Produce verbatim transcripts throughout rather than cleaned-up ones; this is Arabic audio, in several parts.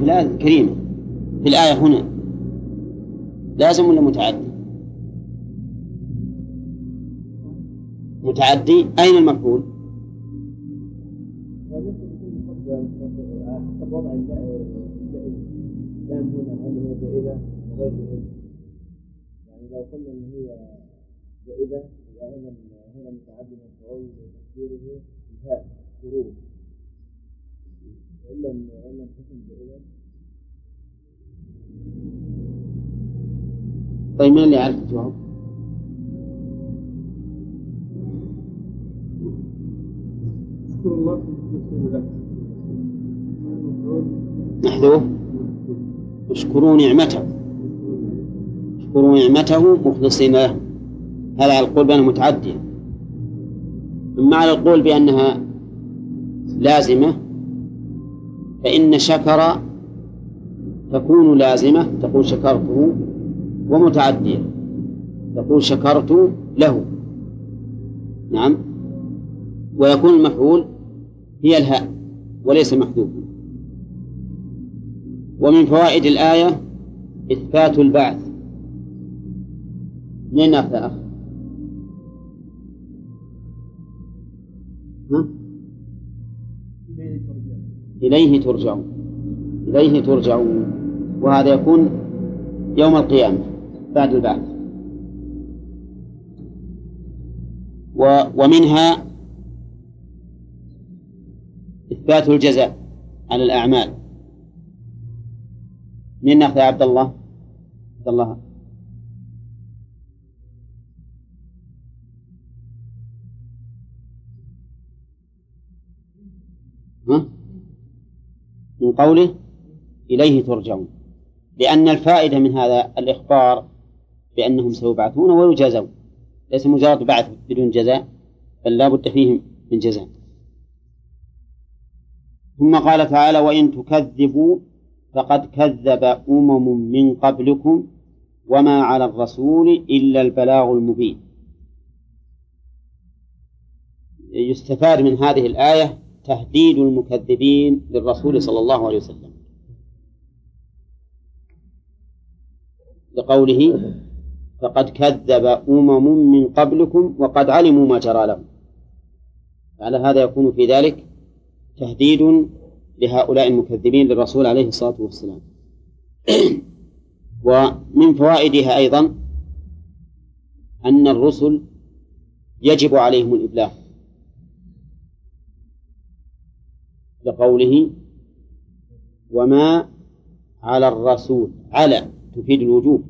في الآية الكريمة، في الآية هنا لازم ولا متعدي؟ متعدي. أين المفعول؟ يعني لو قلنا ان هي جائزة يبقى هنا هنا متعدي مفعول تقديره الهاء شروط، الا الا تكون جائزة. طيب من اللي يعرف الجواب؟ اشكر الله لك محذوف. اشكروا نعمته، اشكروا نعمته مخلصين له. هذا على القول بأنها متعدية. أما على القول بأنها لازمة فإن شكر تكون لازمة، تقول شكرته، ومتعدية تقول شكرت له. نعم. ويكون المفعول هي الهاء وليس محذوفا. ومن فوائد الآية إثبات البعث. من أخذ أخ؟ ها؟ إليه ترجعون، إليه ترجعون، وهذا يكون يوم القيامة بعد البعث. ومنها إثبات الجزاء على الأعمال. من نأخذ يا عبد الله؟ عبد الله ها؟ من قوله إليه ترجعون، لأن الفائدة من هذا الإخبار بأنهم سيبعثون ويجازون، ليس مجرد بعث بدون جزاء، بل لا بد فيهم من جزاء. ثم قال تعالى: وإن تكذبوا فقد كذب أمم من قبلكم وما على الرسول إلا البلاغ المبين. يستفاد من هذه الآية تهديد المكذبين للرسول صلى الله عليه وسلم، لقوله: فقد كذب أمم من قبلكم وقد علموا ما جرى لهم. على هذا يكون في ذلك تهديد لهؤلاء المكذبين للرسول عليه الصلاة والسلام. ومن فوائدها أيضا أن الرسل يجب عليهم الإبلاغ، لقوله: وما على الرسول. على تفيد الوجوب.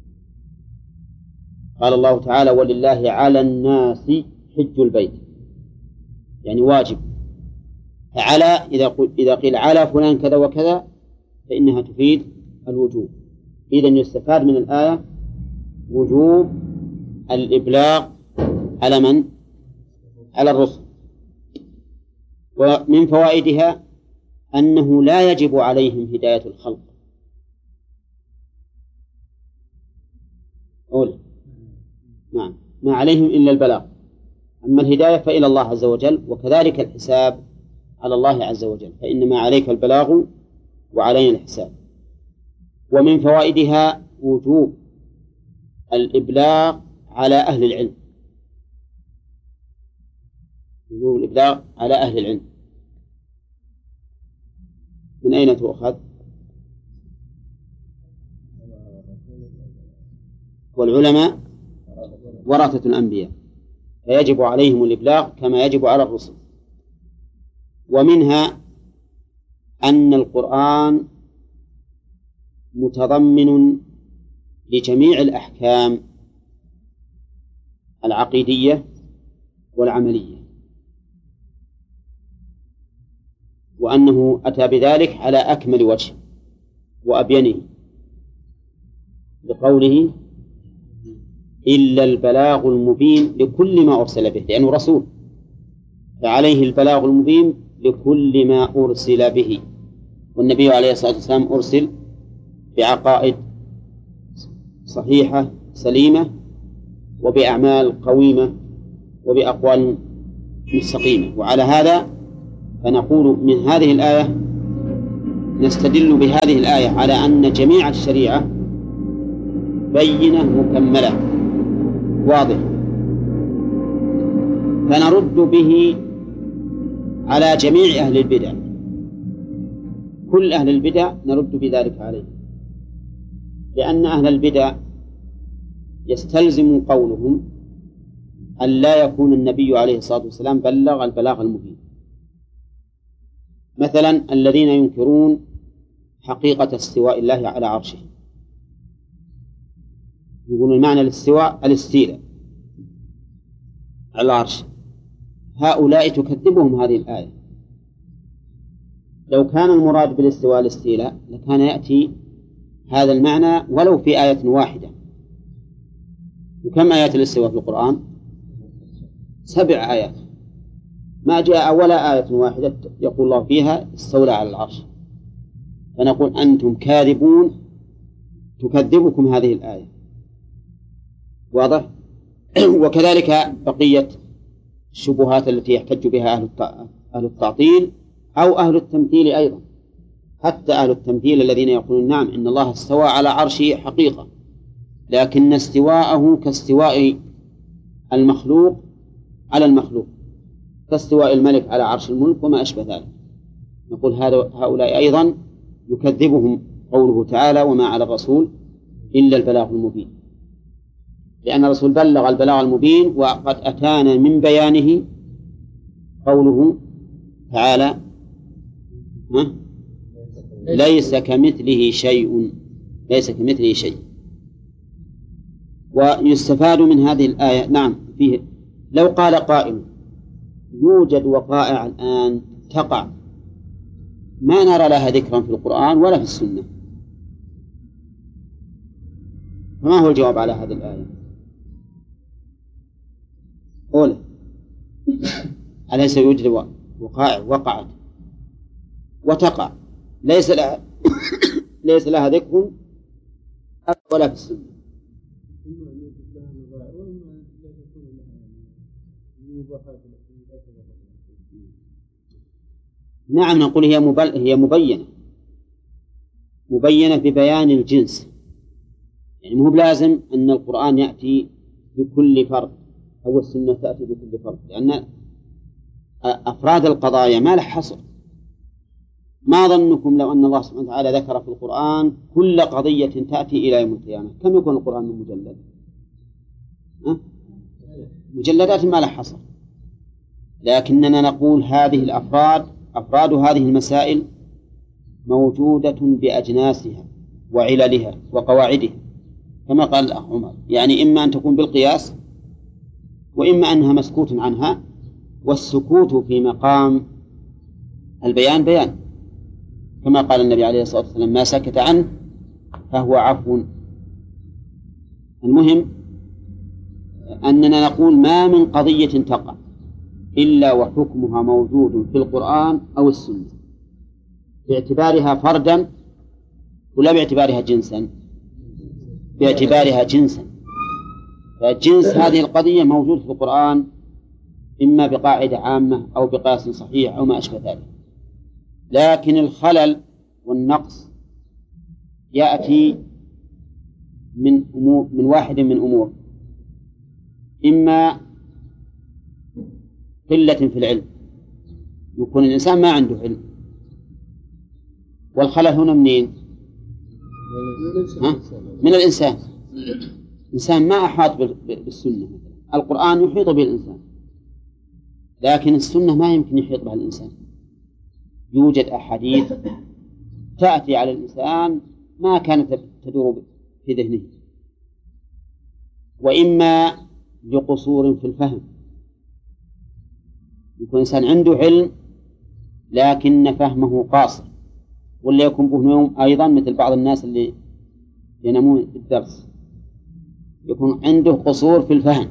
قال الله تعالى: ولله على الناس حج البيت، يعني واجب. فعلى إذا إذا قيل على فلان كذا وكذا فإنها تفيد الوجوب. إذن يستفاد من الآية وجوب الإبلاغ على من؟ على الرسل. ومن فوائدها أنه لا يجب عليهم هداية الخلق. أول نعم، ما عليهم إلا البلاغ، أما الهداية فإلى الله عز وجل، وكذلك الحساب على الله عز وجل، فإنما عليك البلاغ وعلينا الحساب. ومن فوائدها وجوب الإبلاغ على أهل العلم، وجوب الإبلاغ على أهل العلم. من أين تؤخذ؟ والعلماء ورثة الأنبياء، فيجب عليهم الإبلاغ كما يجب على الرسل. ومنها أن القرآن متضمن لجميع الأحكام العقيدية والعملية، وأنه أتى بذلك على أكمل وجه وأبينه، بقوله: إلا البلاغ المبين لكل ما أرسل به، لأنه رسول فعليه البلاغ المبين لكل ما أرسل به. والنبي عليه الصلاة والسلام أرسل بعقائد صحيحة سليمة، وبأعمال قويمة، وبأقوال مستقيمة. وعلى هذا فنقول من هذه الآية نستدل بهذه الآية على أن جميع الشريعة بينة مكملة واضحة، فنرد به على جميع أهل البدع، كل أهل البدع نرد بذلك عليه، لأن أهل البدع يستلزم قولهم أن لا يكون النبي عليه الصلاة والسلام بلغ البلاغ المبين. مثلا الذين ينكرون حقيقة استواء الله على عرشه، يقولون المعنى الاستواء الاستيلاء على العرش، هؤلاء تكذبهم هذه الآية. لو كان المراد بالاستواء الاستيلاء لكان يأتي هذا المعنى ولو في آية واحدة. وكم آيات الاستواء في القرآن؟ سبع آيات، ما جاء ولا آية واحدة يقول الله فيها استولى على العرش، فنقول أنتم كاذبون تكذبكم هذه الآية. واضح؟ وكذلك بقية الشبهات التي يحتج بها أهل التعطيل أو أهل التمثيل أيضا، حتى أهل التمثيل الذين يقولون نعم إن الله استوى على عرشه حقيقة، لكن استواءه كاستواء المخلوق على المخلوق، كاستواء الملك على عرش الملك وما أشبه ذلك. نقول هذا هؤلاء أيضا يكذبهم قوله تعالى وما على الرسول إلا البلاغ المبين، لأن الرسول بلغ البلاغ المبين، وقد أتانا من بيانه قوله تعالى ها؟ ليس كمثله شيء، ليس كمثله شيء. ويستفاد من هذه الآية نعم فيه، لو قال قائل يوجد وقائع الآن تقع ما نرى لها ذكرا في القرآن ولا في السنة، فما هو الجواب على هذه الآية؟ أولا أليس يوجد وقائع وقعت وتقع ليس لها ليس لها ذكر ولا في السنة؟ نعم نقول هي مبل... هي مبينة مبينة ببيان الجنس، يعني مو بلازم أن القرآن يأتي بكل فرد أو السنة تأتي بكل فرد، لأن أفراد القضايا ما له حصر. ما ظنكم لو أن الله سبحانه وتعالى ذكر في القرآن كل قضية تأتي إلى يوم القيامة، كم يكون القرآن من مجلد؟ أه؟ مجلدات ما له حصر، لكننا نقول هذه الأفراد أفراد هذه المسائل موجودة بأجناسها وعللها وقواعدها، كما قال الأخ عمر، يعني إما أن تكون بالقياس وإما أنها مسكوت عنها، والسكوت في مقام البيان بيان، كما قال النبي عليه الصلاة والسلام ما سكت عنه فهو عفو. المهم أننا نقول ما من قضية تقع إلا وحكمها موجود في القرآن أو السنة، باعتبارها فردا ولا باعتبارها جنسا؟ باعتبارها جنسا، فجنس هذه القضية موجود في القرآن إما بقاعدة عامة أو بقياس صحيح أو ما أشبه ذلك. لكن الخلل والنقص يأتي من أمور من واحد من أمور، إما قلة في العلم، يكون الإنسان ما عنده علم، والخلل هنا منين؟ ها؟ من الإنسان. الإنسان ما أحاط بالسنة، القرآن يحيط به الإنسان، لكن السنة ما يمكن يحيط بها الإنسان. يوجد أحاديث تأتي على الإنسان ما كانت تدور في ذهنه، وإما لقصور في الفهم، يكون إنسان عنده علم لكن فهمه قاصر، ولا يكون فهمهم أيضا مثل بعض الناس اللي ينامون بالدرس، يكون عنده قصور في الفهم.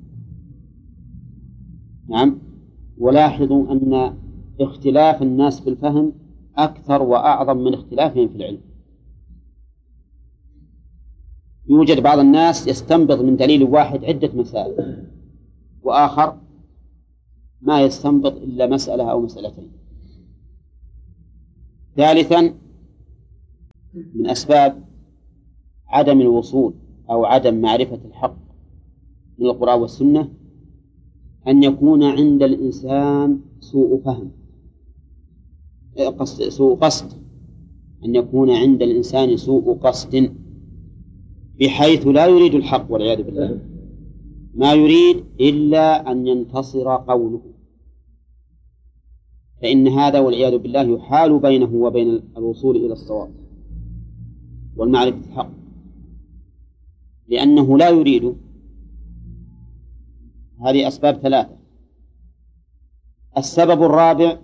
نعم، ولاحظوا أن اختلاف الناس في الفهم أكثر وأعظم من اختلافهم في العلم. يوجد بعض الناس يستنبط من دليل واحد عدة مسائل، وآخر ما يستنبط إلا مسألة أو مسألتين. ثالثا من أسباب عدم الوصول أو عدم معرفة الحق من القرآن والسنة أن يكون عند الإنسان سوء فهم، قصد سوء قصد، أن يكون عند الإنسان سوء قصد بحيث لا يريد الحق والعياذ بالله، ما يريد إلا أن ينتصر قوله، فإن هذا والعياذ بالله يحال بينه وبين الوصول إلى الصواب والمعرفة الحق، لأنه لا يريد. هذه أسباب ثلاثة. السبب الرابع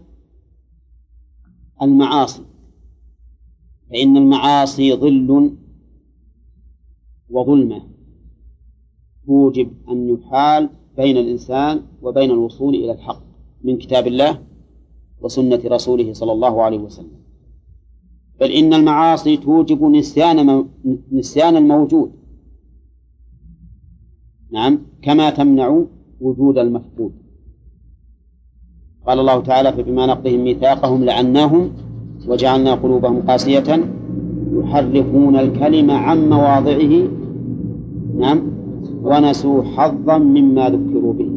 المعاصي، فإن المعاصي ظل وظلمة توجب أن يحال بين الإنسان وبين الوصول إلى الحق من كتاب الله وسنة رسوله صلى الله عليه وسلم. بل إن المعاصي توجب نسيان نسيان الموجود، نعم، كما تمنع وجود المفقود. قال الله تعالى: فبما نقضهم ميثاقهم لعناهم وجعلنا قلوبهم قاسية يحرفون الكلم عن مواضعه، نعم، ونسوا حظا مما ذكروا به.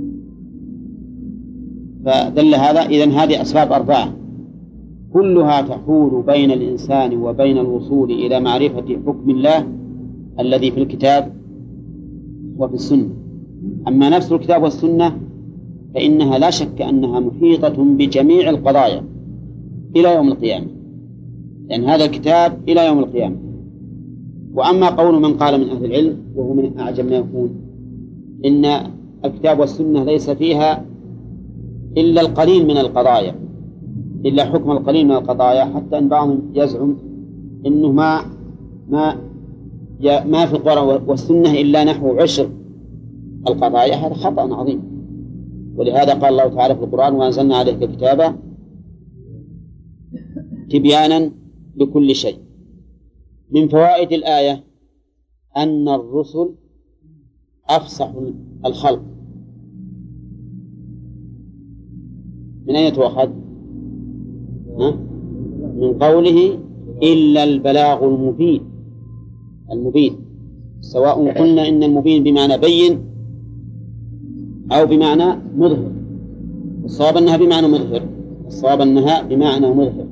فدل هذا. إذن هذه أسباب أربعة كلها تحول بين الإنسان وبين الوصول إلى معرفة حكم الله الذي في الكتاب وفي السنة. أما نفس الكتاب والسنة فإنها لا شك أنها محيطة بجميع القضايا إلى يوم القيامة، لأن هذا الكتاب إلى يوم القيامة. وأما قول من قال من أهل العلم وهو من أعجب ما يكون إن الكتاب والسنة ليس فيها إلا القليل من القضايا، إلا حكم القليل من القضايا، حتى أن بعضهم يزعم إنه ما ما ما في القرآن والسنة إلا نحو عشر القضايا. هذا خطأ عظيم. ولهذا قال الله تعالى في القرآن: وأنزلنا عليك الكتاب تبيانا لكل شيء. من فوائد الآية أن الرسل أفصح الخلق. من أين تؤخذ؟ من قوله: إلا البلاغ المبين. المبين سواء قلنا إن المبين بمعنى بين أو بمعنى مظهر، الصواب أنها بمعنى مظهر، الصواب أنها بمعنى مظهر.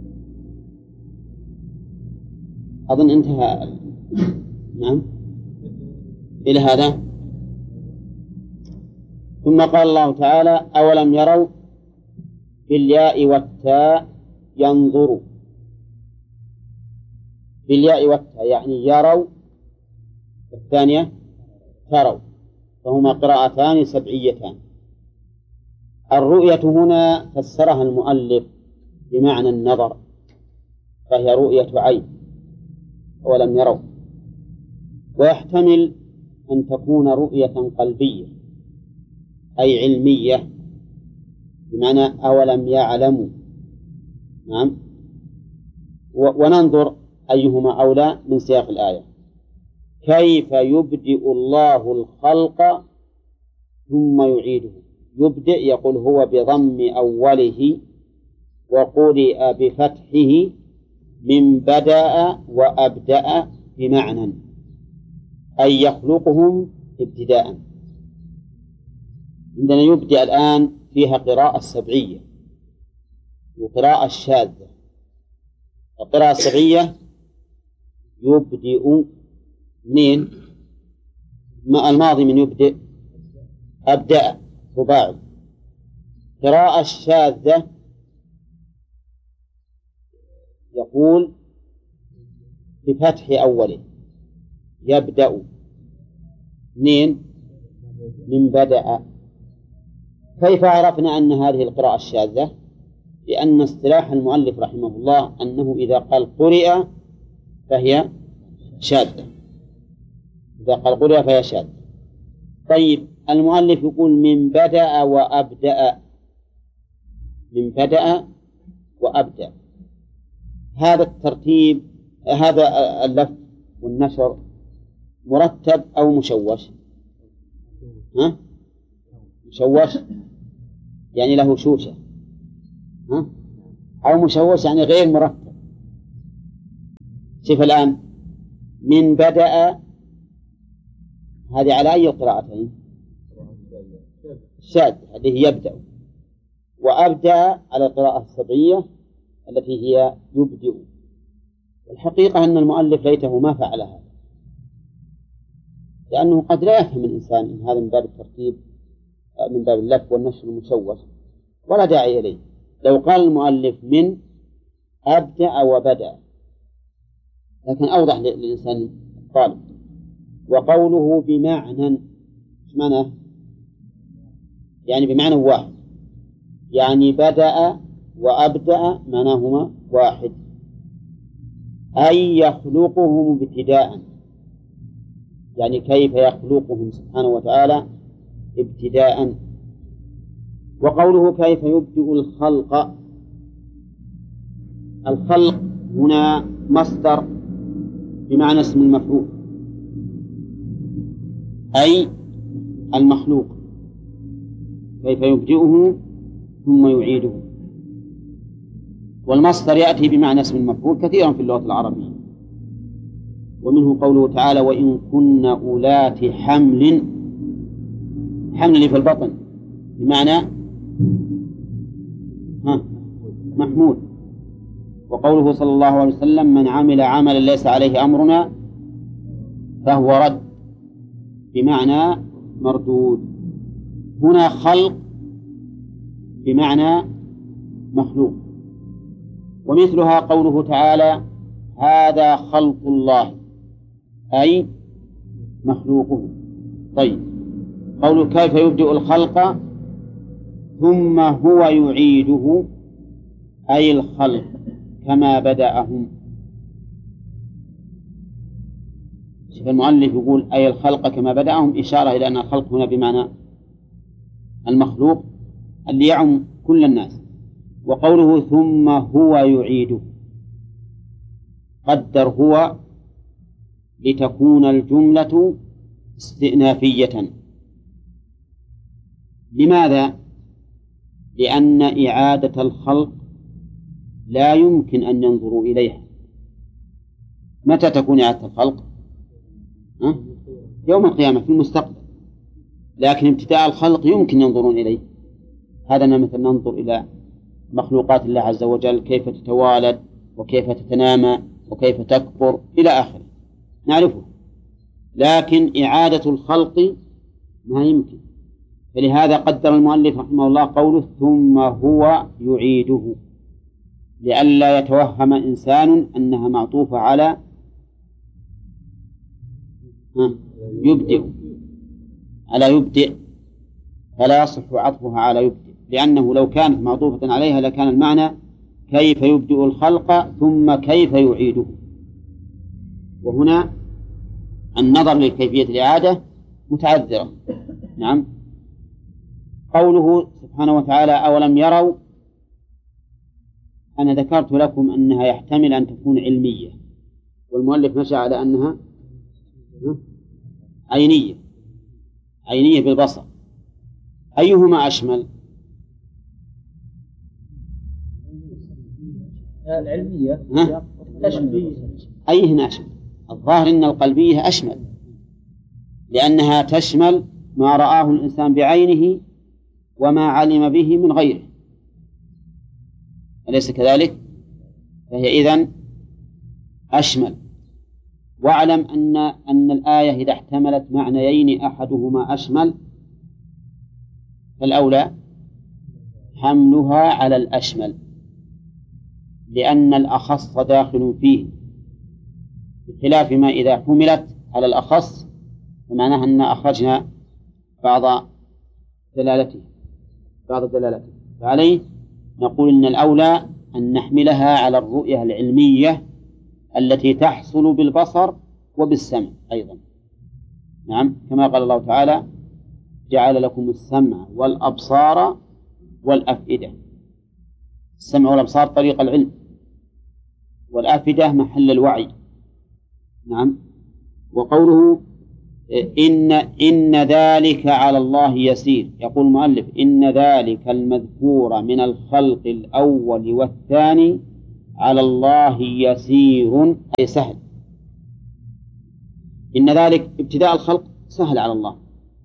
أظن انتهى. نعم، إلى هذا. ثم قال الله تعالى: أولم يروا بالياء والتاء ينظروا. بالياء والتاء يعني يروا، الثانية تروا، فهما قراءتان سبعيتان. الرؤية هنا فسرها المؤلف بمعنى النظر، فهي رؤية عين، ولم يروا. ويحتمل أن تكون رؤية قلبية أي علمية، بمعنى أولم يعلموا. نعم. وننظر أيهما أولى من سياق الآية. كيف يبدئ الله الخلق ثم يعيده. يبدئ يقول هو بضم أوله وقرئ بفتحه من بدأ وأبدأ بمعنى أي يخلقهم ابتداء. عندنا يبدأ الآن فيها قراءة سبعية وقراءة شاذة. القراءة السبعية يبدئ منين؟ الماضي من يبدئ أبدأ رباعي. قراءة الشاذة يقول بفتح أوله يبدأ منين؟ من بدأ. كيف عرفنا أن هذه القراءة الشاذة؟ لأن اصطلاح المؤلف رحمه الله أنه إذا قال قرئ فهي شاذة، إذا قال قرئ فهي شاذة. طيب المؤلف يقول من بدأ وأبدأ، من بدأ وأبدأ. هذا الترتيب، هذا اللفظ والنشر مرتب أو مشوش؟ ها؟ مشوش يعني له شوشة، ها؟ أو مشوش يعني غير مرتب. شوف الآن من بدأ هذه على أي قراءتين؟ الشاذ الذي يبدأ، وأبدأ على القراءة السبعية التي هي يبدأ. الحقيقة أن المؤلف ليته ما فعل هذا، لأنه قد لا يفهم الإنسان إن هذا من باب الترتيب، من باب اللف والنشر المشوش، ولا داعي إليه. لو قال المؤلف من أبدأ وبدأ لكن أوضح للإنسان الطالب. وقوله بمعنى، ايش معنى؟ يعني بمعنى واحد، يعني بدأ وأبدأ معناهما واحد، أي يخلقهم ابتداء، يعني كيف يخلقهم سبحانه وتعالى ابتداء. وقوله كيف يبدئ الخلق، الخلق هنا مصدر بمعنى اسم المفعول، أي المخلوق، كيف يبدئه ثم يعيده. والمصدر يأتي بمعنى اسم المفعول كثيرا في اللغة العربية، ومنه قوله تعالى وإن كن أولات حمل، حمل في البطن بمعنى ها محمول. وقوله صلى الله عليه وسلم من عمل عملا ليس عليه أمرنا فهو رد بمعنى مردود. هنا خلق بمعنى مخلوق. ومثلها قوله تعالى هذا خلق الله، أي مخلوقه. طيب قوله كيف يبدئ الخلق ثم هو يعيده، أي الخلق كما بدأهم. شوف المؤلف يقول أي الخلق كما بدأهم، إشارة إلى أن الخلق هنا بمعنى المخلوق اللي يعم كل الناس. وقوله ثم هو يعيده، قدر هو لتكون الجملة استئنافية. لماذا؟ لأن إعادة الخلق لا يمكن أن ينظروا إليها. متى تكون إعادة الخلق؟ أه؟ يوم القيامة في المستقبل، لكن ابتداء الخلق يمكن ينظرون إليه. هذا مثل ننظر إلى مخلوقات الله عز وجل كيف تتوالد وكيف تتنامى وكيف تكبر إلى آخره نعرفه، لكن إعادة الخلق ما يمكن. فلهذا قدر المؤلف رحمه الله قوله ثم هو يعيده، لئلا يتوهم إنسان أنها معطوفة على يبدئ، على يبدئ، فلا يصح عطفها على يبدئ، لأنه لو كانت معطوفة عليها لكان المعنى كيف يبدئ الخلق ثم كيف يعيده. وهنا النظر لكيفية الإعادة متعذرة. نعم. قوله سبحانه وتعالى أولم يروا، أنا ذكرت لكم أنها يحتمل أن تكون علمية، والمؤلف مشى على أنها عينية، عينية بالبصر. أيهما أشمل؟ العلمية أشمل. أيهن أشمل؟ الظاهر أن القلبية أشمل، لأنها تشمل ما رآه الإنسان بعينه وما علم به من غيره، أليس كذلك؟ فهي إذن أشمل. واعلم أن أن الآية إذا احتملت معنيين أحدهما أشمل فالأولى حملها على الأشمل، لأن الأخص داخل فيه، بخلاف ما إذا حملت على الأخص فمعناها أن أخرجنا بعض دلالته بعض دلالته فعليه نقول إن الأولى أن نحملها على الرؤية العلمية التي تحصل بالبصر وبالسمع أيضا. نعم، كما قال الله تعالى جعل لكم السمع والأبصار والأفئدة. السمع والأبصار طريق العلم، والأفئدة محل الوعي. نعم. وقوله إن إن ذلك على الله يسير، يقول المؤلف إن ذلك المذكور من الخلق الأول والثاني على الله يسير أي سهل، إن ذلك ابتداء الخلق سهل على الله.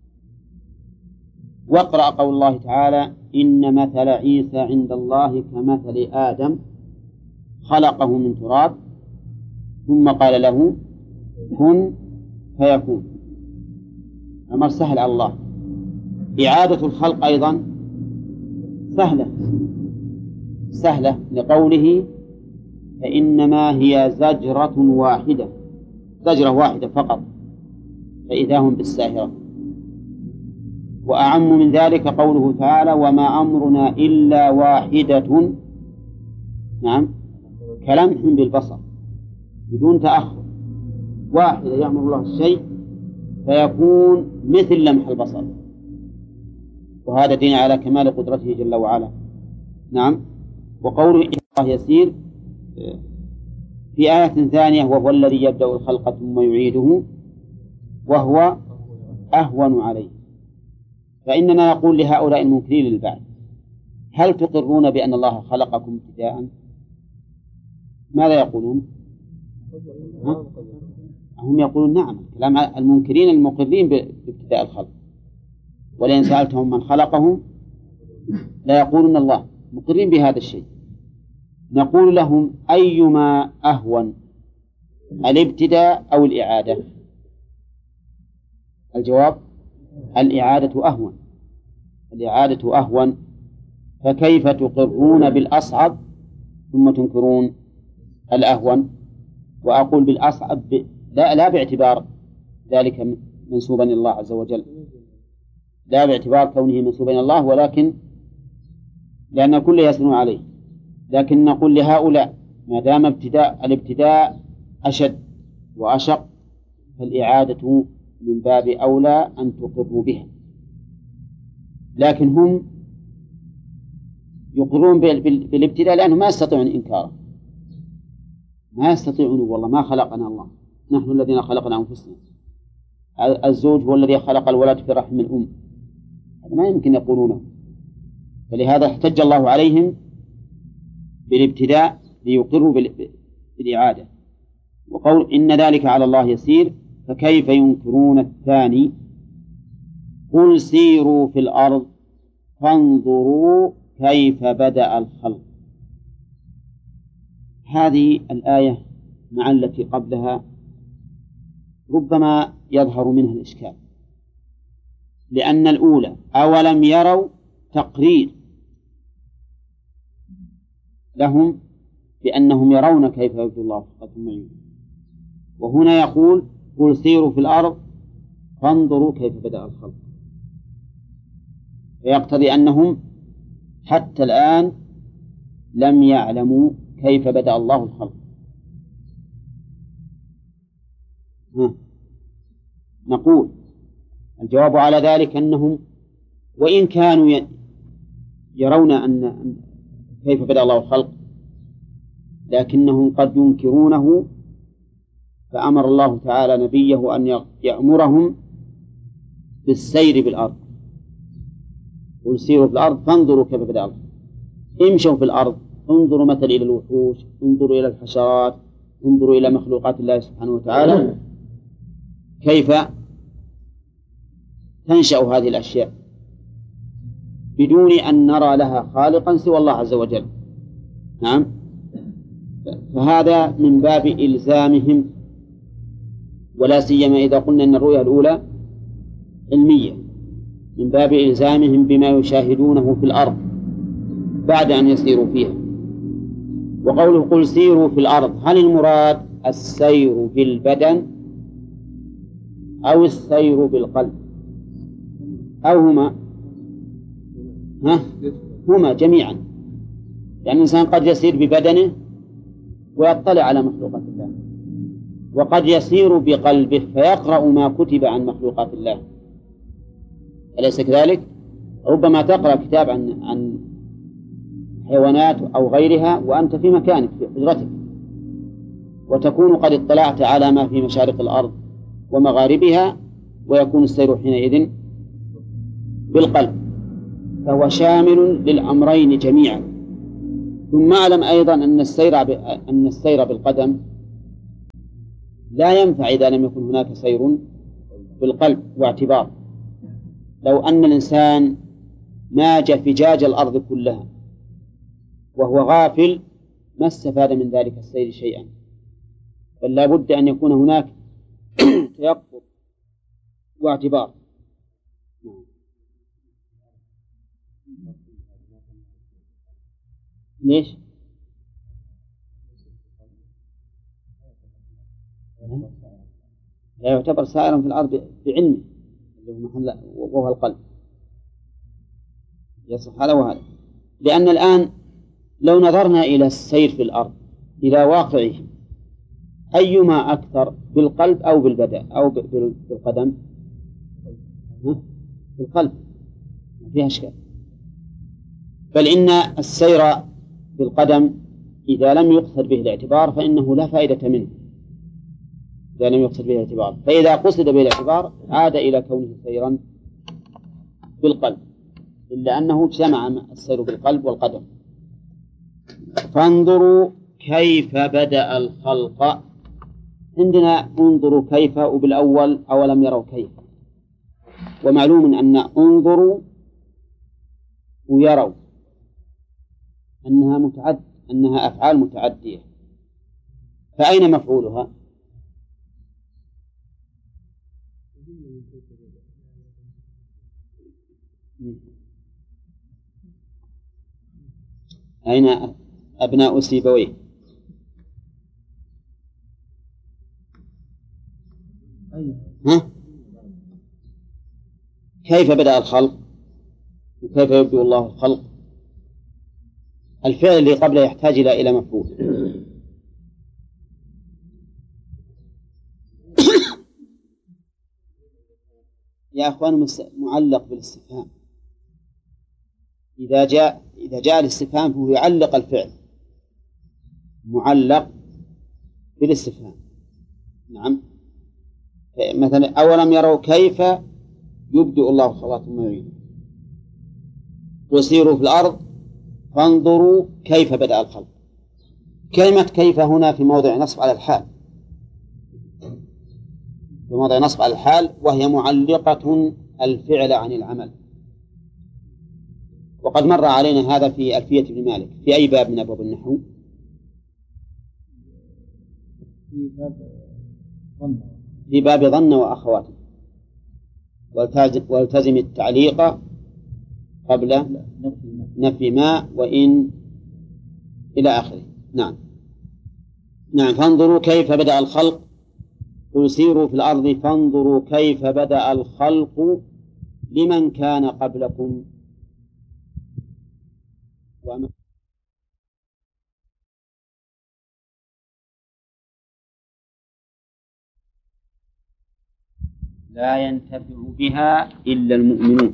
واقرأ قول الله تعالى إن مثل عيسى عند الله كمثل آدم خلقه من تراب ثم قال له كن فيكون. أمر سهل على الله. إعادة الخلق أيضا سهلة سهلة لقوله فإنما هي زجرة واحدة، زجرة واحدة فقط فإذا هم بالساهرة. وأعم من ذلك قوله تعالى وما أمرنا إلا واحدة، نعم، كلمح بالبصر بدون تأخر، واحدة يأمر الله الشيء فيكون مثل لمح البصر، وهذا دين على كمال قدرته جل وعلا. نعم. وقوله إن الله يسير في آية ثانية وهو الذي يبدأ الخلق ثم يعيده وهو أهون عليه. فإننا نقول لهؤلاء المنكرين للبعث هل تقرون بأن الله خلقكم ابتداء؟ ماذا يقولون؟ هم يقولون نعم، كلام المنكرين المقرين بابتداء الخلق. ولئن سألتهم من خلقهم لا يقولون الله، مقرين بهذا الشيء. نقول لهم أيما أهون الابتداء أو الإعادة؟ الجواب الإعادة أهون، الإعادة أهون. فكيف تقرون بالأصعب ثم تنكرون الأهون؟ وأقول بالأصعب لا, لا باعتبار ذلك منسوبا إلى الله عز وجل، لا باعتبار كونه منسوبا إلى الله، ولكن لأن الكل يسلم عليه. لكن نقول لهؤلاء ما دام ابتداء الابتداء أشد وأشق فالإعادة من باب أولى أن تقروا بها. لكن هم يقرون بالابتداء لأنه ما يستطيعون إنكاره، ما يستطيعون والله ما خلقنا الله، نحن الذين خلقنا أنفسنا، الزوج هو الذي خلق الولد في رحم الأم، هذا ما يمكن يقولونه. فلهذا احتج الله عليهم بالابتداء ليقروا بالإعادة. وقول إن ذلك على الله يسير فكيف ينكرون الثاني قل سيروا في الأرض فانظروا كيف بدأ الخلق. هذه الآية مع التي قبلها ربما يظهر منها الإشكال، لأن الأولى أولم يروا تقرير لهم بأنهم يرون كيف يبدو الله ثم يعيده، وهنا يقول قل سيروا في الأرض فانظروا كيف بدأ الخلق، فيقتضي أنهم حتى الآن لم يعلموا كيف بدأ الله الخلق. ها. نقول الجواب على ذلك أنهم وإن كانوا يرون أن كيف بدأ الله الخلق لكنهم قد ينكرونه، فأمر الله تعالى نبيه أن يأمرهم بالسير بالأرض. قل سيروا في الأرض فانظروا كيف بدأ الخلق، امشوا في الأرض، انظروا مثل إلى الوحوش، انظروا إلى الحشرات، انظروا إلى مخلوقات الله سبحانه وتعالى كيف تنشأ هذه الأشياء بدون أن نرى لها خالقا سوى الله عز وجل. نعم. فهذا من باب إلزامهم، ولا سيما إذا قلنا أن الرؤيا الأولى علمية، من باب إلزامهم بما يشاهدونه في الأرض بعد أن يسيروا فيها. وقوله قل سيروا في الأرض هل المراد السير بالبدن أو السير بالقلب أو هما؟ ها؟ هما جميعا، لأن الإنسان قد يسير ببدنه ويطلع على مخلوقات الله، وقد يسير بقلبه فيقرأ ما كتب عن مخلوقات الله، أليس كذلك؟ ربما تقرأ كتاب عن عن حيوانات أو غيرها وأنت في مكانك في حجرتك، وتكون قد اطلعت على ما في مشارق الأرض ومغاربها، ويكون السير حينئذ بالقلب، فهو شامل للأمرين جميعا، ثم أعلم أيضا أن السير ب... أن السير بالقدم لا ينفع إذا لم يكن هناك سير بالقلب واعتبار. لو أن الإنسان ناج فجاج الأرض كلها وهو غافل ما استفاد من ذلك السير شيئا، بل لا بد أن يكون هناك تيقظ واعتبار. ليش؟ لا يعتبر سائرا في الأرض بعلمه وهو القلب، يصح هذا وهذا. لأن الآن لو نظرنا إلى السير في الأرض إلى واقعه أيما أكثر بالقلب أو بالبدن أو بالقدم؟ بالقلب، ما فيها أشكال. بل إن السير بالقدم إذا لم يقصد به الاعتبار فإنه لا فائدة منه، إذا لم يقصد به الاعتبار. فإذا قصد به الاعتبار عاد إلى كونه سيرا بالقلب، إلا أنه جمع السير بالقلب والقدم. فانظروا كيف بدأ الخلق. عندنا انظروا كيف وبالأول أولم يروا كيف، ومعلوم أن انظروا ويروا أنها متعد أنها أفعال متعدية، فأين مفعولها؟ أين أبناء سيبويه؟ ها؟ كيف بدأ الخلق وكيف يبدأ الله الخلق؟ الفعل اللي قبله يحتاج إلى إلى مفعول. يا أخوان معلق بالاستفهام. إذا جاء إذا جاء الاستفهام فهو يعلق الفعل، معلق بالاستفهام. نعم، مثلا أولم يروا كيف يبدئ الله الخلق ثم يعيده، وسيروا في الأرض فانظروا كيف بدأ الخلق. كلمة كيف هنا في موضع نصب على الحال، في موضع نصب على الحال، وهي معلقة الفعل عن العمل. وقد مر علينا هذا في ألفية ابن مالك. في أي باب من أبواب النحو؟ في باب ظن. في باب ظن وأخواته. والتزم التعليق قبل نفي ما وإن إلى آخره. نعم نعم. فانظروا كيف بدأ الخلق، قل سيروا في الأرض فانظروا كيف بدأ الخلق لمن كان قبلكم وأما لا ينتفع بها إلا المؤمنون.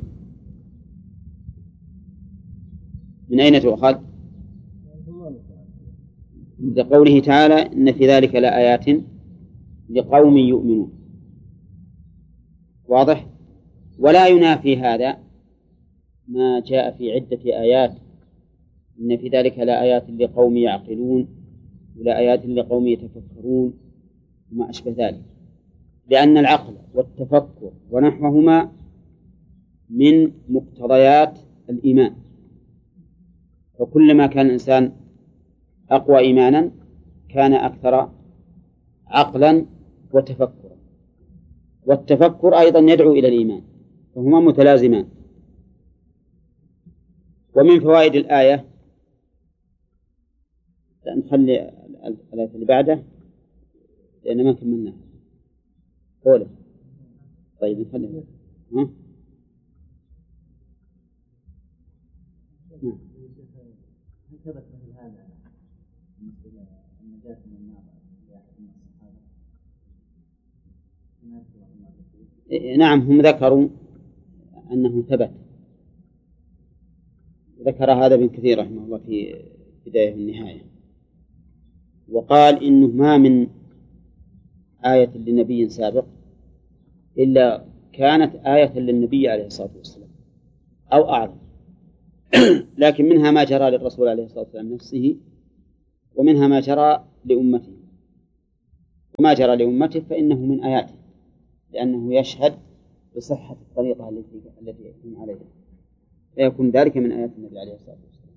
من أين تؤخذ؟ لقوله تعالى إن في ذلك لآيات لقوم يؤمنون. واضح؟ ولا ينافي هذا ما جاء في عدة آيات إن في ذلك لآيات لقوم يعقلون ولآيات لقوم يتفكرون وما أشبه ذلك، لأن العقل والتفكر ونحوهما من مقتضيات الإيمان، فكلما كان الإنسان أقوى إيمانا كان أكثر عقلا وتفكرا، والتفكر أيضا يدعو إلى الإيمان، فهما متلازمان. ومن فوائد الآية نخلي الآية اللي بعده لأن ما كملناها. قوله طيب نخليها. ها؟ نعم. ثبت مثل هذا مثل النجاة من النار لأحد من الصحابة؟ نعم، هم ذكروا أنه ثبت، ذكر هذا ابن كثير رحمه الله في بداية والنهاية، وقال إنه ما من آية لنبي سابق إلا كانت آية للنبي عليه الصلاة والسلام أو أعظم. لكن منها ما جرى للرسول عليه الصلاة والسلام نفسه، ومنها ما جرى لأمته، وما جرى لأمته فإنه من آياته، لأنه يشهد بصحة الطريقة التي التي يكون عليها، فيكون ذلك من آيات النبي عليه الصلاة والسلام.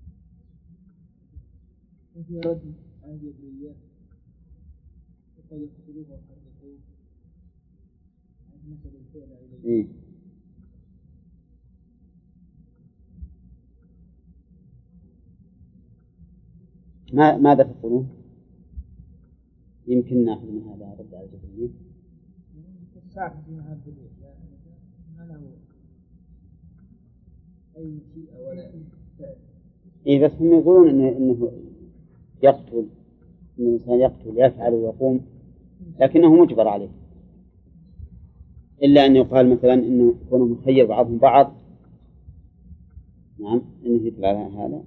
وفي رد عن جبرية وقد يقتلوه ويحرقوه عن مثل الفعل إليه. ما ماذا تقولون؟ يمكن نأخذ من هذا رد على جبرية. الساعة في هذا الدنيا ما له أي مشيئة ولا فعل. إيه بس هم يقولون إنه, إنه يقتل، إن الإنسان يقتل يفعل ويقوم، لكنه مجبر عليه، إلا أن يقال مثلا إنه يكون مخير بعضهم بعض. نعم إنه يتبع هذا.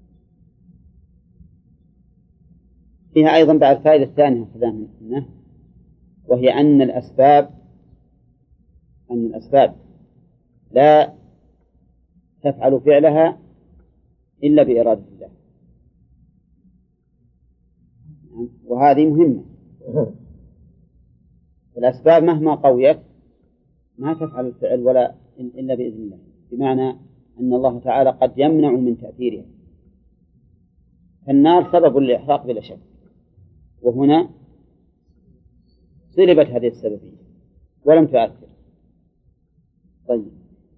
فيها أيضا بعد فائدة الثانية منه، وهي أن الأسباب أن الأسباب لا تفعل فعلها إلا بإرادة الله، وهذه مهمة. الأسباب مهما قويت ما تفعل الفعل ولا إلا بإذن الله، بمعنى أن الله تعالى قد يمنع من تأثيرها. النار سبب للإحراق بلا شك، وهنا سلبت هذه السببية ولم تؤثر. طيب،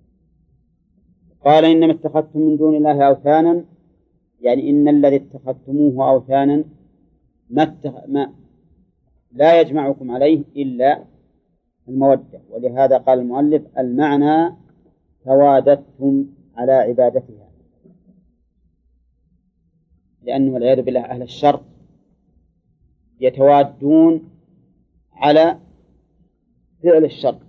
قال إنما اتخذتم من دون الله أوثانا، يعني إن الذي اتخذتموه أوثانا ما, اتخ... ما لا يجمعكم عليه إلا المودة، ولهذا قال المؤلف المعنى تواددتم على عبادتها، لأنه والعياذ بالله أهل الشر يتوادون على فعل الشر،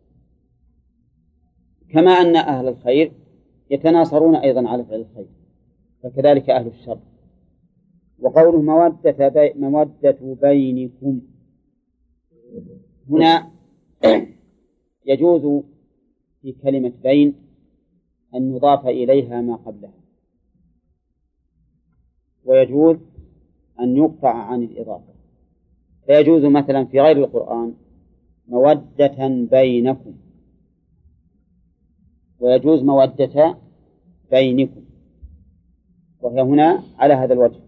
كما أن أهل الخير يتناصرون أيضا على فعل الخير، فكذلك أهل الشر. وقوله مودة, بي مودة بينكم هنا يجوز في كلمة بين أن يضاف إليها ما قبلها، ويجوز أن يقطع عن الإضافة، فيجوز مثلا في غير القرآن مودة بينكم، ويجوز مودة بينكم، وهي هنا على هذا الوجه.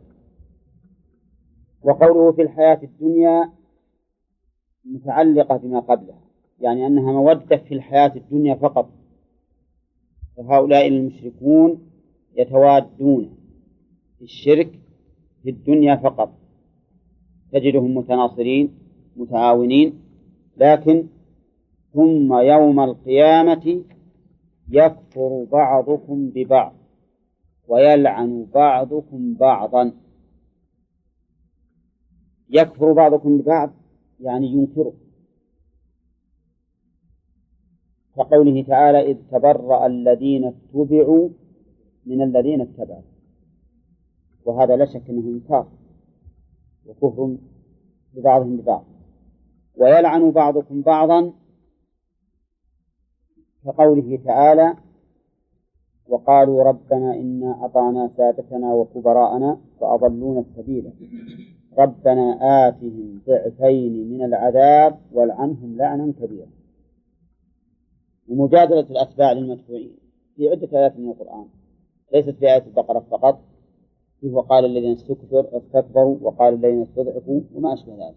وقوله في الحياة الدنيا متعلقة بما قبلها، يعني أنها مودة في الحياة الدنيا فقط، فهؤلاء المشركون يتوادون في الشرك في الدنيا فقط، تجدهم متناصرين متعاونين، لكن ثم يوم القيامة يكفر بعضكم ببعض ويلعن بعضكم بعضا. يكفر بعضكم ببعض يعني ينكره، كقوله تعالى إذ تبرأ الذين اتبعوا من الذين اتبعوا، وهذا لا شك أنه إنكار وكفر ببعضهم ببعض. ويلعن بعضكم بعضا كقوله تعالى وقالوا ربنا إنا أطعنا سادتنا وكبراءنا فأضلونا السبيل ربنا آتهم ضعفين من العذاب والعنهم لعنا كبيرا. ومجادلة الأتباع للمتبوعين في عدة آيات من القرآن، ليست في آية البقرة فقط، فيه وقال الذين استكبروا وقال الذين استضعفوا وما أشبه ذلك،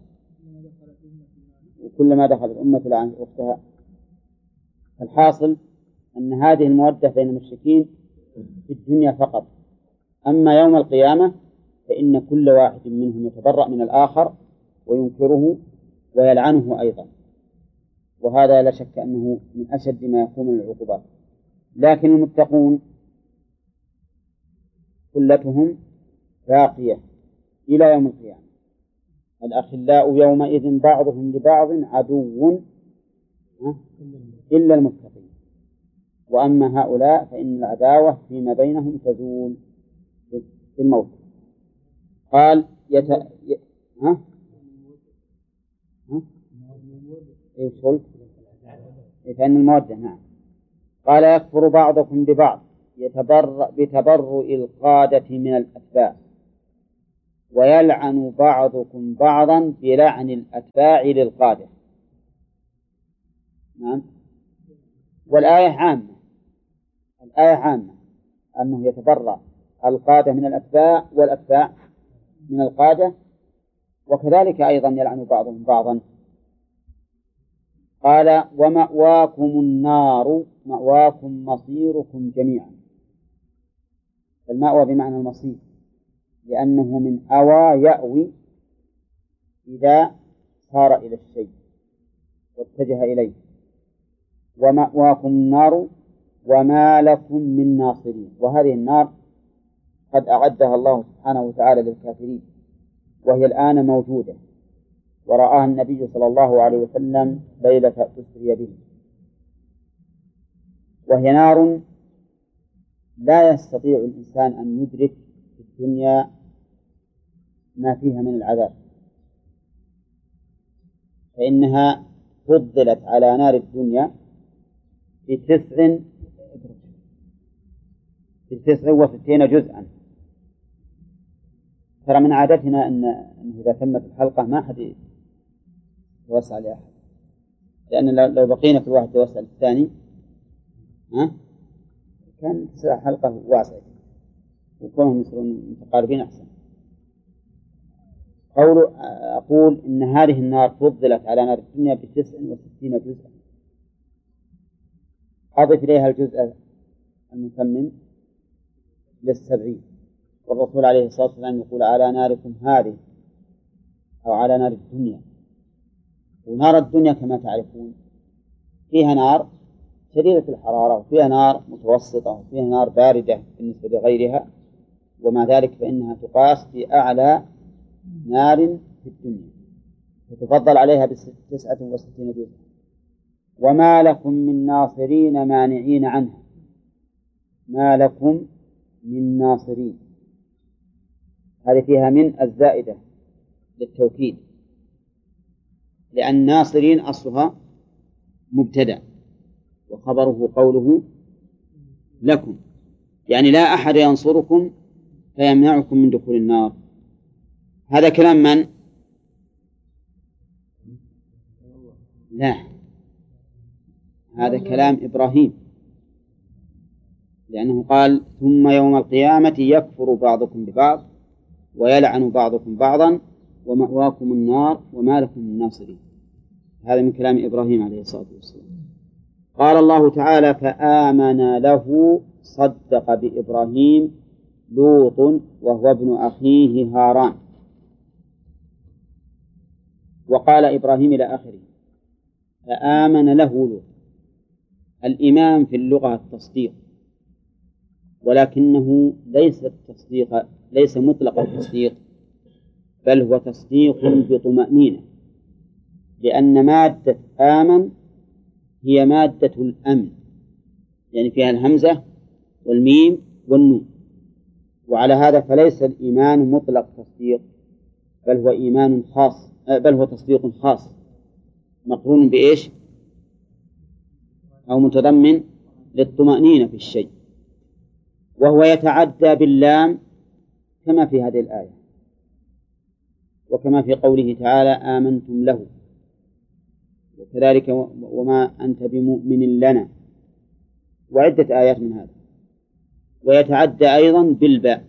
وكلما دخلت أمة لعنت أختها. الحاصل أن هذه المودة بين المشركين في الدنيا فقط، أما يوم القيامة فإن كل واحد منهم يتبرأ من الآخر وينكره ويلعنه أيضا، وهذا لا شك أنه من أشد ما يكون من العقوبات. لكن المتقون كلتهم باقية إلى يوم القيامة. الأخلاء يومئذ بعضهم لبعض عدو إلا المتقين، وأما هؤلاء فإن العداوة فيما بينهم تزول في الموت. قال يت... ي... ها؟ ها؟ إيش قلت؟ فإن المودة نعم. قال يكفر بعضكم ببعض يتبرأ بتبرؤ القادة من الأتباع، ويلعن بعضكم بعضا بلعن الأتباع للقادة. نعم. والآية عامة، الآية عامة أنه يتبرأ القادة من الأتباع والأتباع من القادة، وكذلك أيضا يلعن بعضهم بعضا. قال ومأواكم النار مأواكم مصيركم جميعا. المأوى بمعنى المصير، لأنه من أوى يأوي إذا صار إلى الشيء واتجه إليه. ومأواكم النار وما لكم من ناصرين. وهذه النار قد أعدها الله سبحانه وتعالى للكافرين، وهي الآن موجودة، ورآها النبي صلى الله عليه وسلم ليلة أسري به، وهي نار لا يستطيع الإنسان أن يدرك في الدنيا ما فيها من العذاب، فإنها فضلت على نار الدنيا بتسع بتسع وستين جزءا. ترى من عادتنا أن إذا تمت الحلقة ما حد يوسع لأحد، لأن لو بقينا كل واحد يوسع للثاني ها كان حلقة واسعة وكونهم يصيرون متقاربين أحسن. قول أقول إن هذه النار فضلت على نار الدنيا بتسع وستين جزءا، أضف إليها الجزء المتمم للسبعين. والرسول عليه الصلاة والسلام يقول على ناركم هذه أو على نار الدنيا. ونار الدنيا كما تعرفون فيها نار شديدة الحرارة، وفيها نار متوسطة، وفيها نار باردة بالنسبة لغيرها، ومع ذلك فإنها تقاس بأعلى نار في الدنيا، وتفضل عليها بتسعة وستين جزءا. وما لكم من ناصرين مانعين عنها. ما لكم من ناصرين، هذه فيها من الزائدة للتوكيد، لأن ناصرين أصلها مبتدأ وخبره قوله لكم، يعني لا أحد ينصركم فيمنعكم من دخول النار. هذا كلام من؟ لا، هذا كلام إبراهيم، لأنه قال ثم يوم القيامة يكفر بعضكم ببعض ويلعن بعضكم بعضا ومأواكم النار وما لكم من ناصرين. هذا من كلام إبراهيم عليه الصلاة والسلام. قال الله تعالى فآمن له صدق بإبراهيم لوط وهو ابن أخيه هاران. وقال إبراهيم إلى آخره فآمن له لوط. الإيمان في اللغة التصديق، ولكنه ليس التصديق ليس مطلق التصديق، بل هو تصديق بطمأنينة، لأن مادة آمن هي مادة الأمن، يعني فيها الهمزة والميم والنون. وعلى هذا فليس الإيمان مطلق تصديق، بل هو إيمان خاص، بل هو تصديق خاص مقرون بإيش؟ أو متضمن للطمأنينة في الشيء، وهو يتعدى باللام كما في هذه الآية، وكما في قوله تعالى آمنتم له، وكذلك وما أنت بمؤمن لنا، وعدة آيات من هذا. ويتعدى أيضا بالباء،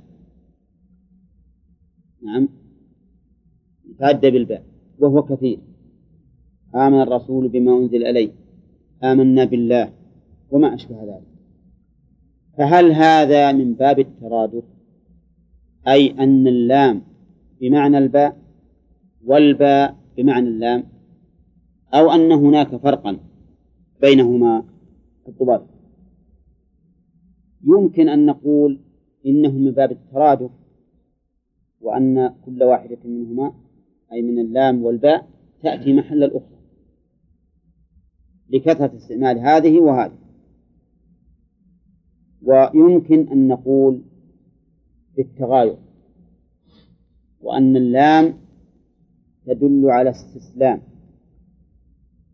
نعم يتعدى بالباء وهو كثير. آمن الرسول بما أنزل إليه، آمنا بالله، وما أشبه ذلك. فهل هذا من باب الترادف، أي أن اللام بمعنى الباء والباء بمعنى اللام، أو أن هناك فرقا بينهما في الضبط؟ يمكن أن نقول إنه من باب الترادف، وأن كل واحدة منهما أي من اللام والباء تأتي محل الأخرى لكثرة استعمال هذه وهذه. ويمكن أن نقول بالتغاير، وأن اللام تدل على استسلام،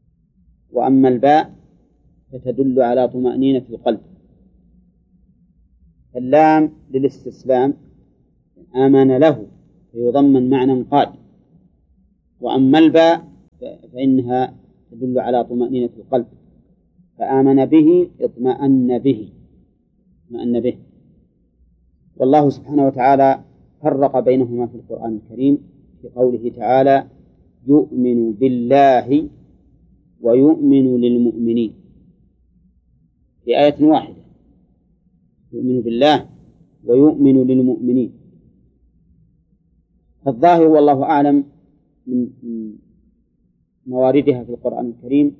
وأما الباء فتدل على طمأنينة القلب. اللام للاستسلام آمن له فيضمن معنى قاد. وأما الباء فإنها تدل على طمأنينة القلب، فآمن به اطمأن به اطمأن به. والله سبحانه وتعالى فرق بينهما في القرآن الكريم في قوله تعالى يؤمن بالله ويؤمن للمؤمنين في آية واحدة، يؤمن بالله ويؤمن للمؤمنين. فالظاهر والله أعلم من مواردها في القرآن الكريم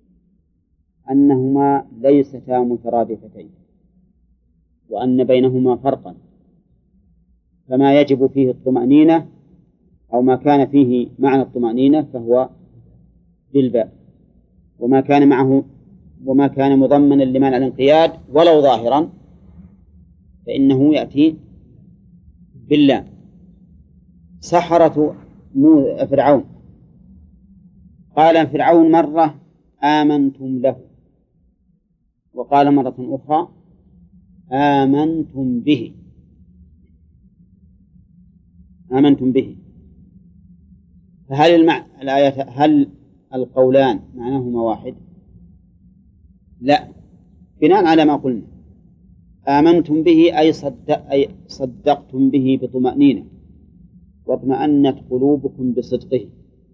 أنهما ليستا مترادفتين، وأن بينهما فرقا، فما يجب فيه الطمأنينة أو ما كان فيه معنى الطمأنينة فهو بالباء، وما كان معه وما كان مضمنا لمعنى الانقياد ولو ظاهرا فإنه يأتي بالله. سحرة فرعون، قال فرعون مرة آمنتم له، وقال مرة أخرى آمنتم به آمنتم به فهل المع... الآية هل القولان معناهما واحد؟ لا، بناء على ما قلنا آمنتم به أي, صدق... أي صدقتم به بطمأنينة واطمأنت قلوبكم بصدقه،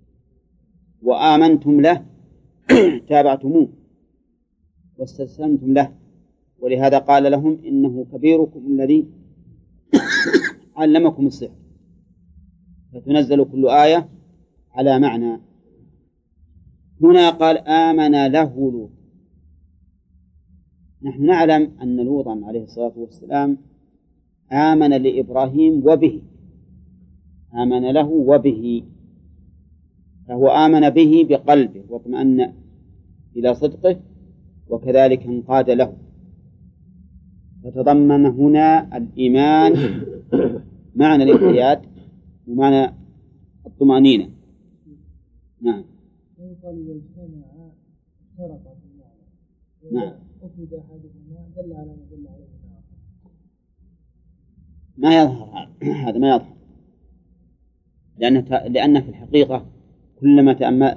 وآمنتم له تابعتموه واستسلمتم له، ولهذا قال لهم إنه كبيركم الذي علمكم السحر، فتنزل كل آية على معنى. هنا قال آمن له لوط. نحن نعلم أن لوطا عليه الصلاة والسلام آمن لإبراهيم وبه، آمن له وبه، فهو آمن به بقلبه واطمأن إلى صدقه، وكذلك انقاد له، فتضمن هنا الإيمان معنى الانقياد ومعنى الطمأنينة. نعم. نعم. ما يظهر هذا، ما يظهر، لأن لأن في الحقيقة كلما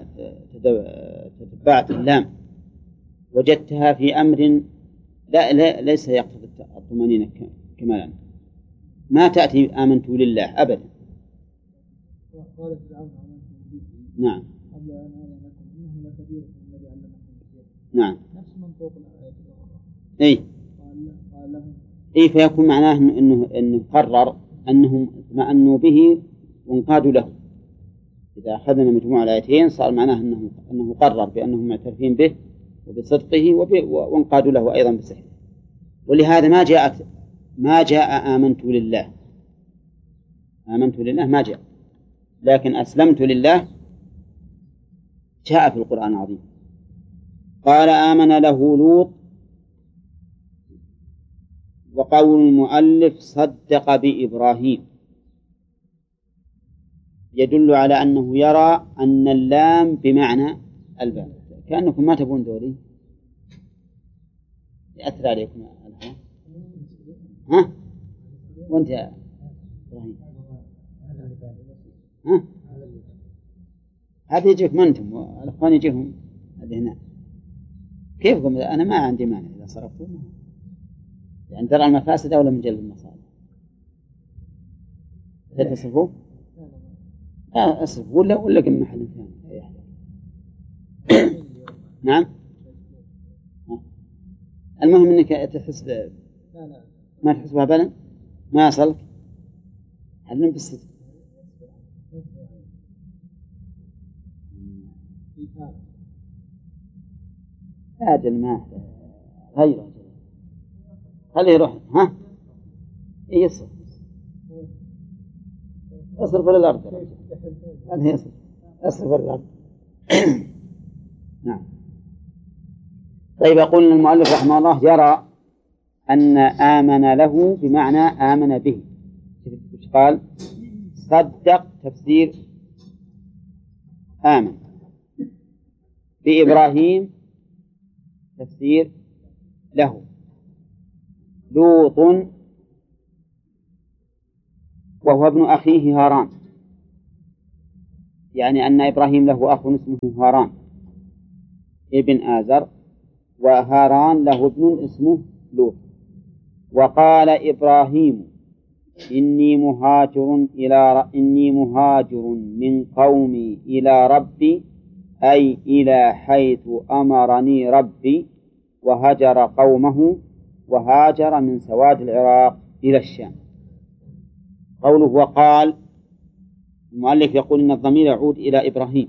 تتبعت اللام وجدتها في أمر لا, لا ليس يقتضي الطمأنينة كمالا، ما تأتي آمنت لله أبدا. قال فرعون آمنتم به. نعم. قبل أن أعلم لكم إنه لكبيركم الذي علمكم السحر. نعم. نفس منطوق الآية الأخرى. أي. قال قال لهم. أي، فيكون معناه إنه إنه قرر أنهم اطمأنوا به وانقادوا له. إذا أخذنا مجموع الآيتين صار معناه أنه أنه قرر بأنهم معترفين به وبصدقه وانقادوا له أيضا بسحره. ولهذا ما جاءت ما جاء آمنت لله، آمنت لله ما جاء، لكن أسلمت لله جاء في القرآن العظيم. قال آمن له لوط. وقول المؤلف صدق بإبراهيم يدل على أنه يرى أن اللام بمعنى الباء. كأنكم ما تبون دوري يأثر عليكم الآن. ها؟ وأنت يا إبراهيم؟ ها؟ هذا يجيك ما أنتم والأخوان يجيهم هذه هنا. كيفكم؟ أنا ما عندي مانع إذا صرفتوا، يعني ترى المفاسد أولى من جلب المصالح. تصرفوا؟ لا أصرف ولا ولا كم محل ثاني. نعم. المهم إنك تحس ب... ما تحس بها ما أصلك حلم بالصدق. أجل ما غيره خليه يروح. ها إيه يصرف أصرف إلى الأرض. هذا يصرف أصرف إلى الأرض. نعم. طيب، يقول المؤلف رحمه الله يرى أن آمن له بمعنى آمن به. إيش قال؟ صدق تفسير آمن، بإبراهيم تفسير له، لوط وهو ابن أخيه هاران، يعني أن إبراهيم له أخ اسمه هاران ابن آزر، وهاران له ابن اسمه لوط. وقال إبراهيم إني مهاجر إلى إني مهاجر من قومي إلى ربي، أي إلى حيث أمرني ربي، وهجر قومه، وهاجر من سواد العراق إلى الشام. قوله وقال، المؤلف يقول إن الضمير يعود إلى إبراهيم،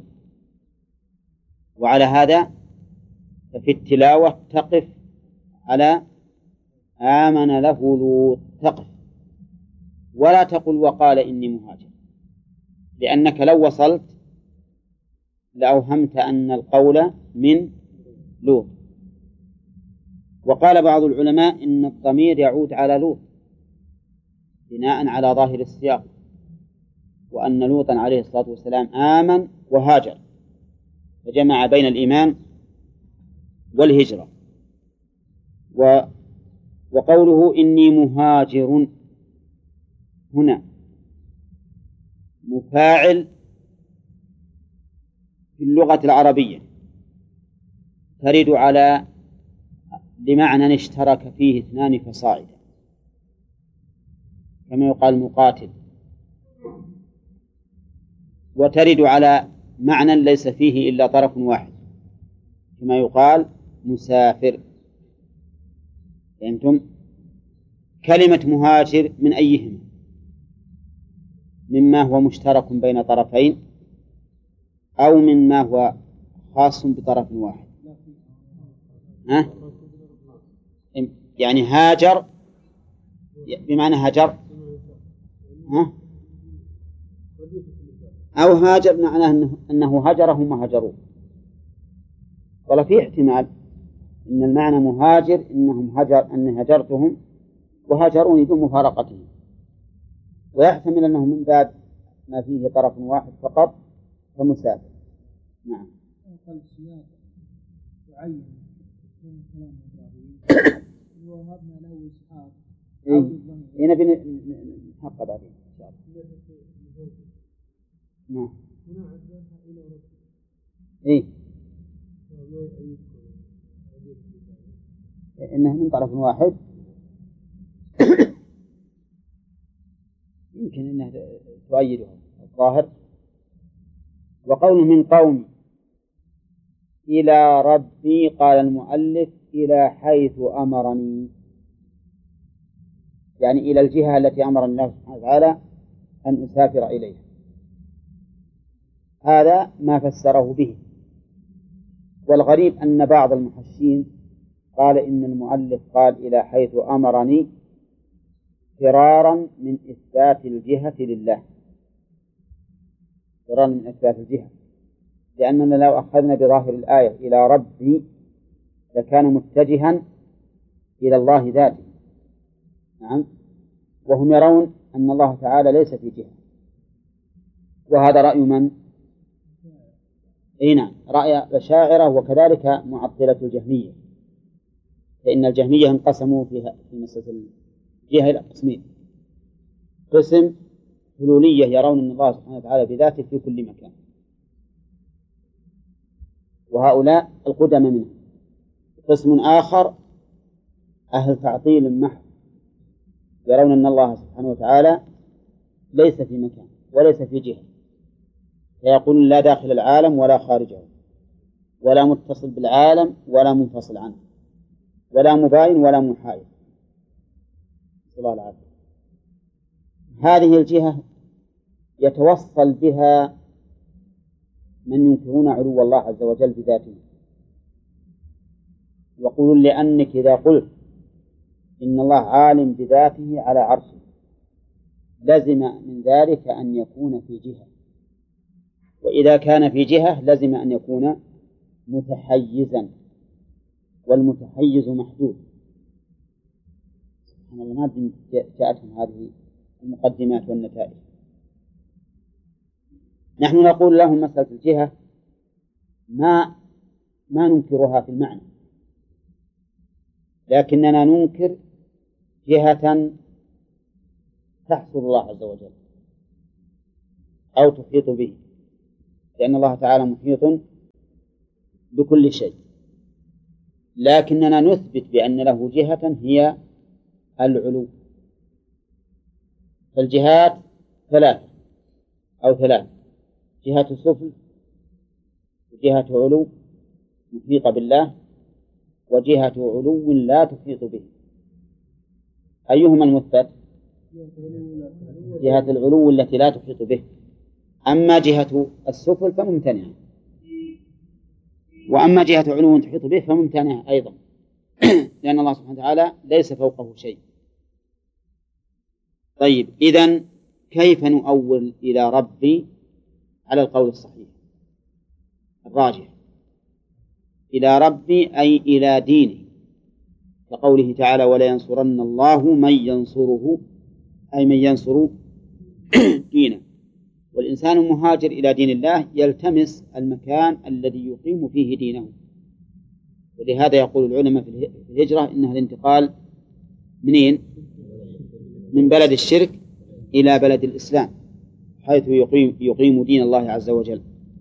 وعلى هذا ففي التلاوة تقف على آمن له لوط، تقف ولا تقل وقال إني مهاجر، لأنك لو وصلت لأوهمت أن القول من لوط. وقال بعض العلماء إن الضمير يعود على لوط بناء على ظاهر السياق، وأن لوطا عليه الصلاة والسلام آمن وهاجر، فجمع بين الإيمان والهجرة. و وقوله إني مهاجر هنا مفاعل في اللغة العربية ترد على لمعنى اشترك فيه اثنان فصاعدا، كما يقال مقاتل، وترد على معنى ليس فيه إلا طرف واحد، كما يقال مسافر. فهمتم؟ كلمة مهاجر من أيهما؟ مما هو مشترك بين طرفين، أو مما هو خاص بطرف واحد؟ ها؟ يعني هاجر بمعنى هجر، ها؟ أو هاجر معناه أنه, أنه هجرهم وهجروه. ولا في احتمال إن المعنى مهاجر إنهم هجر أن هجرتهم وهاجروني دون مفارقتهم، ويحتمل أنه من باب ما فيه طرف واحد فقط فمسافر. نعم. هنا بنحقق بعدين إن شاء الله. نعم. إيه إنه من طرف واحد يمكن أنه تؤيده الظاهر. وقوله من قوم إلى ربي، قال المؤلف إلى حيث أمرني، يعني إلى الجهة التي أمر الله سبحانه وتعالى أن أسافر إليها. هذا ما فسره به. والغريب أن بعض المحشين قال إن المؤلف قال إلى حيث أمرني فرارا من إثبات الجهة لله، فرارا من إثبات الجهة، لأننا لو أخذنا بظاهر الآية إلى ربي لكان متجها إلى الله ذاته. نعم. وهم يرون أن الله تعالى ليس في جهة، وهذا رأي من؟ إيه نعم، رأي الأشاعرة وكذلك معطلة الجهمية، فإن الجهمية انقسموا فيها في مسألة الجهة إلى قسمين: قسم حلولية يرون أن الله سبحانه وتعالى بذاته في كل مكان، وهؤلاء القدم منهم. قسم آخر أهل تعطيل محض يرون أن الله سبحانه وتعالى ليس في مكان وليس في جهة، فيقولون لا داخل العالم ولا خارجه، ولا متصل بالعالم ولا منفصل عنه، ولا مباين ولا محايد. صلى الله عليه وسلم. هذه الجهة يتوصل بها من ينكرون علو الله عز وجل بذاته، يقولون لأنك إذا قلت إن الله عالم بذاته على عرشه لزم من ذلك أن يكون في جهة، وإذا كان في جهة لزم أن يكون متحيزا، والمتحيز محدود. سبحان الله، ما أدري جاءتهم هذه المقدمات والنتائج. نحن نقول لهم مسألة الجهة ما ما ننكرها في المعنى، لكننا ننكر جهة تحصل الله عز وجل، أو تحيط به، لأن الله تعالى محيط بكل شيء، لكننا نثبت بأن له جهة هي العلو. فالجهات ثلاث أو ثلاث: جهة سفل، وجهة علو محيطة بالله، وجهة علو لا تحيط به. أيهما المثبت؟ جهة العلو التي لا تحيط به. أما جهة السفل فممتنعة، وأما جهة علو تحيط به فممتنعة أيضا، لأن الله سبحانه وتعالى ليس فوقه شيء. طيب، إذن كيف نؤول إلى ربي على القول الصحيح الراجح؟ إلى ربي أي إلى دينه، كقوله تعالى: ولا ينصرن الله من ينصره، أي من ينصر دينه. والإنسان المهاجر إلى دين الله يلتمس المكان الذي يقيم فيه دينه، ولهذا يقول العلماء في الهجرة إنها الانتقال منين؟ من بلد الشرك إلى بلد الإسلام، حيث يقيم, يقيم دين الله عز وجل.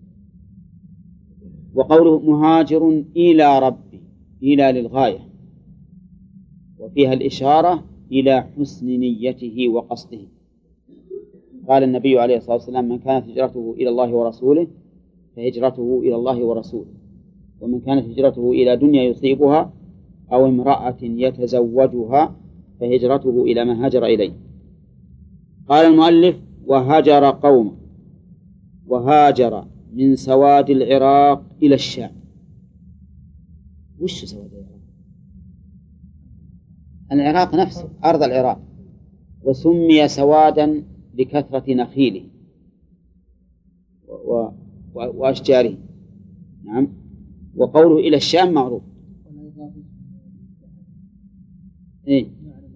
وقوله مهاجر إلى ربي، إلى للغاية، وفيها الإشارة إلى حسن نيته وقصده. قال النبي عليه الصلاة والسلام: من كانت هجرته إلى الله ورسوله فهجرته إلى الله ورسوله، ومن كانت هجرته إلى دنيا يصيبها أو امرأة يتزوجها فهجرته إلى ما هاجر إليه. قال المؤلف: وهجر قوم، وهاجر من سواد العراق إلى الشام. وش سواد العراق؟ العراق نفسه، أرض العراق، وسمي سوادا لكثرة نخيله و... و... وأشجاره. نعم. وقوله إلى الشام معروف. إيه؟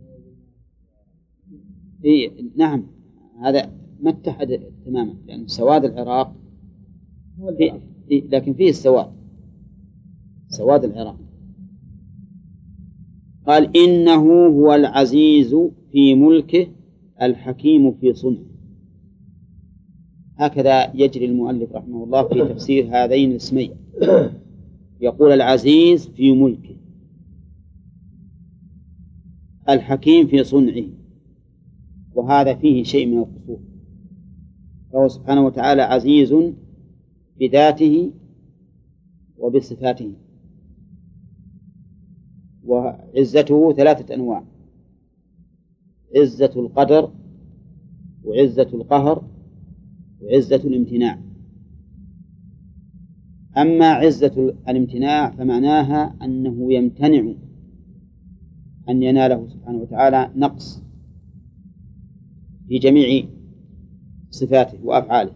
إيه؟ نعم، هذا ما اتحد تماما، لأن سواد العراق في... إيه؟ لكن فيه السواد، سواد العراق. قال: إنه هو العزيز في ملكه الحكيم في صنعه. هكذا يجري المؤلف رحمه الله في تفسير هذين الاسمين، يقول: العزيز في ملكه، الحكيم في صنعه، وهذا فيه شيء من القصور، فهو سبحانه وتعالى عزيز بذاته وبصفاته. وعزته ثلاثة أنواع: عزة القدر، وعزة القهر، وعزة الامتناع. أما عزة الامتناع فمعناها أنه يمتنع أن يناله سبحانه وتعالى نقص في جميع صفاته وأفعاله.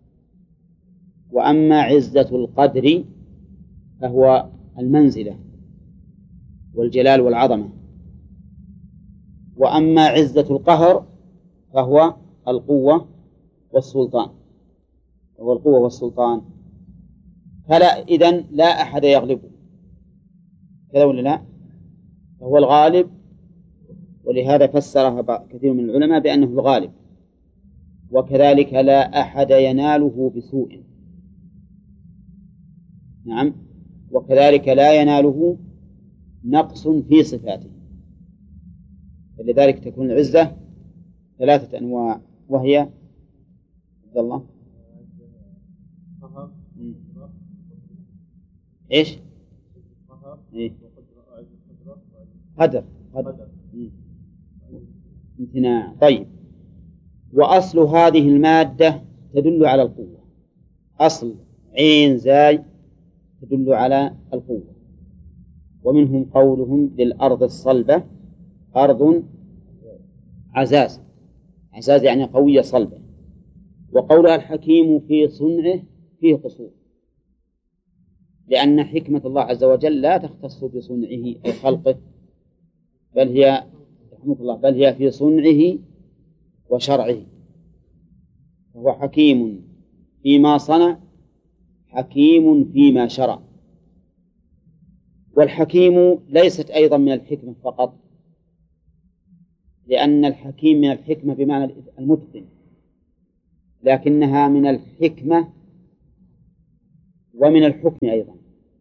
وأما عزة القدر فهو المنزلة والجلال والعظمة. وأما عزة القهر فهو القوة والسلطان، وهو القوة والسلطان. فلا إذن لا أحد يغلبه، كذا ولا لا؟ فهو الغالب، ولهذا فسرها كثير من العلماء بأنه الغالب. وكذلك لا أحد يناله بسوء. نعم. وكذلك لا يناله نقص في صفاته. فلذلك تكون العزة ثلاثة أنواع، وهي عبد الله إيش؟ إيه؟ قدر قدر امتناع. طيب، وأصل هذه المادة تدل على القوة، أصل عين زاي تدل على القوة. ومنهم قولهم للأرض الصلبة أرض عزاز، عزاز يعني قوية صلبة. وقولها الحكيم في صنعه فيه قصور، لأن حكمة الله عز وجل لا تختص بصنعه أو خلقه، بل هي رحمة الله بل هي في صنعه وشرعه. فهو حكيم فيما صنع، حكيم فيما شرع. والحكيم ليست أيضا من الحكمة فقط، لأن الحكيم من الحكمة بمعنى المتقن، لكنها من الحكمة ومن الحكم أيضا.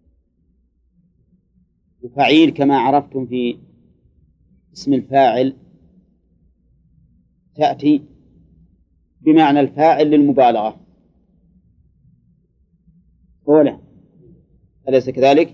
وفعيل كما عرفتم في اسم الفاعل تأتي بمعنى الفاعل للمبالغة، أولا أليس كذلك؟